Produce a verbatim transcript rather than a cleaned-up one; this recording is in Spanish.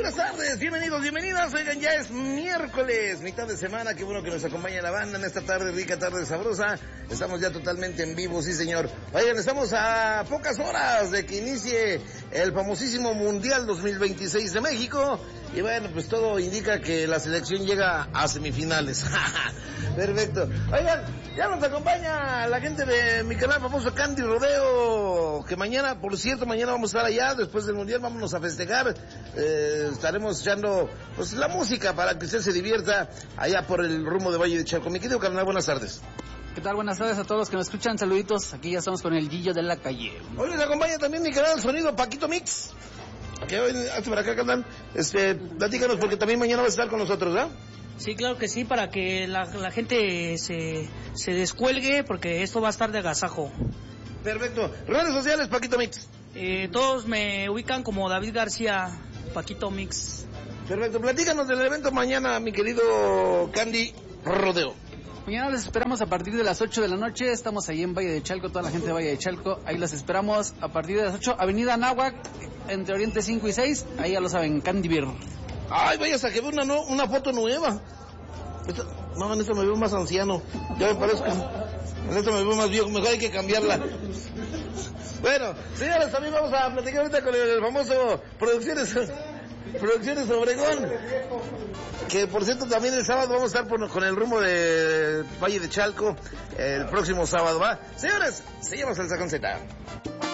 buenas tardes, bienvenidos, bienvenidas. Oigan, ya es miércoles, mitad de semana. Qué bueno que nos acompaña la banda en esta tarde rica, tarde sabrosa. Estamos ya totalmente en vivo, sí señor. Oigan, estamos a pocas horas de que inicie el famosísimo Mundial dos mil veintiséis de México. Y bueno, pues todo indica que la selección llega a semifinales. Perfecto. Oigan, ya nos acompaña la gente de mi canal famoso Candy Rodeo, que mañana, por cierto, mañana vamos a estar allá, después del Mundial, vámonos a festejar. Eh, estaremos echando pues la música para que usted se divierta allá por el rumbo de Valle de Chalco. Mi querido carnal, buenas tardes. ¿Qué tal? Buenas tardes a todos los que me escuchan, saluditos. Aquí ya estamos con el Gillo de la calle. Hoy nos acompaña también mi canal Sonido Paquito Mix. Que hoy, hazte para acá, carnal. Este, platícanos porque también mañana vas a estar con nosotros, ¿verdad? Sí, claro que sí, para que la, la gente se, se descuelgue, porque esto va a estar de agasajo. Perfecto. Redes sociales, Paquito Mix. Eh, todos me ubican como David García, Paquito Mix. Perfecto. Platícanos del evento mañana, mi querido Candy Rodeo. Mañana les esperamos a partir de las ocho de la noche. Estamos ahí en Valle de Chalco, toda la gente de Valle de Chalco. Ahí los esperamos a partir de las ocho. Avenida Anáhuac, entre Oriente cinco y seis. Ahí ya lo saben, Candy Beer. Ay, vaya, saqué una, no, una foto nueva. Esta, no, en esta me veo más anciano. Ya me parezco. En esta me veo más viejo. Mejor hay que cambiarla. Bueno, señores, también vamos a platicar ahorita con el, el famoso Producciones Producciones Obregón. Que por cierto también el sábado vamos a estar por, con el rumbo de Valle de Chalco. El próximo sábado, ¿va? Señores, seguimos el Sacón Z.